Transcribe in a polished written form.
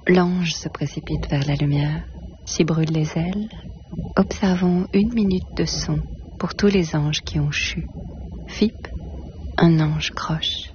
L'ange se précipite vers la lumière, s'y brûle les ailes. Observons 1 minute de son pour tous les anges qui ont chu. Fip, un ange croche.